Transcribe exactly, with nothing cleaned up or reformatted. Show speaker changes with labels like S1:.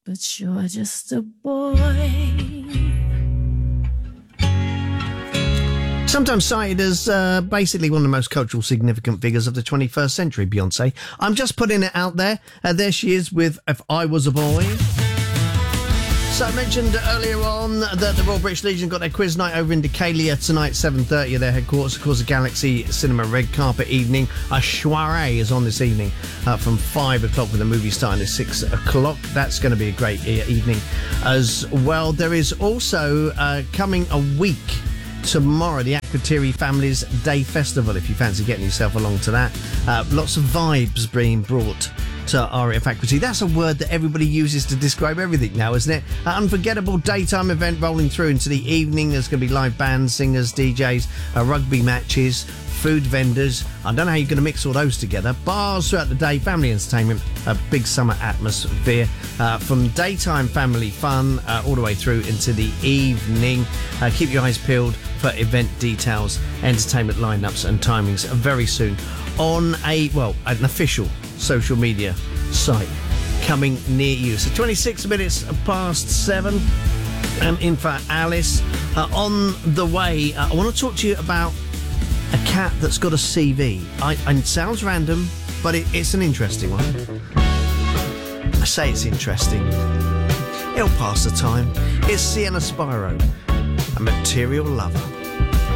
S1: but you're just a boy.
S2: Sometimes cited as uh, basically one of the most cultural significant figures of the twenty-first century, Beyonce. I'm just putting it out there. Uh, there she is with If I Was a Boy. So I mentioned earlier on that the Royal British Legion got their quiz night over in Decalia tonight, seven thirty at their headquarters. Of course, the Galaxy Cinema red carpet evening. A soiree is on this evening uh, from five o'clock with the movie starting at six o'clock. That's going to be a great e- evening as well. There is also uh, coming a week tomorrow, the Akrotiri Families Day Festival, if you fancy getting yourself along to that. Uh, lots of vibes being brought to R A F Akrotiri. That's a word that everybody uses to describe everything now, isn't it? An unforgettable daytime event rolling through into the evening. There's going to be live bands, singers, D Js, uh, rugby matches, food vendors. I don't know how you're going to mix all those together. Bars throughout the day, family entertainment, a big summer atmosphere. Uh, from daytime family fun uh, all the way through into the evening. Uh, keep your eyes peeled for event details, entertainment lineups and timings very soon on a, well, an official social media site coming near you. So twenty-six minutes past seven. I'm in for Alice. Uh, on the way, uh, I want to talk to you about a cat that's got a C V. I, and it sounds random, but it, it's an interesting one. I say it's interesting. It'll pass the time. It's Sienna Spyro, a material lover.